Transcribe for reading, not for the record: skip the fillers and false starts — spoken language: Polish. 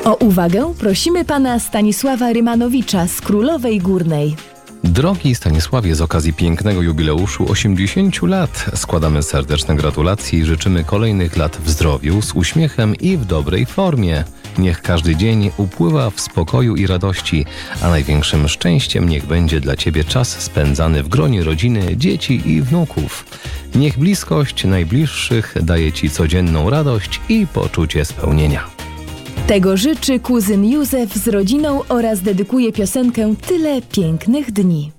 O uwagę prosimy pana Stanisława Rymanowicza z Królowej Górnej. Drogi Stanisławie, z okazji pięknego jubileuszu 80 lat składamy serdeczne gratulacje i życzymy kolejnych lat w zdrowiu, z uśmiechem i w dobrej formie. Niech każdy dzień upływa w spokoju i radości, a największym szczęściem niech będzie dla Ciebie czas spędzany w gronie rodziny, dzieci i wnuków. Niech bliskość najbliższych daje Ci codzienną radość i poczucie spełnienia. Tego życzy kuzyn Józef z rodziną oraz dedykuje piosenkę Tyle pięknych dni.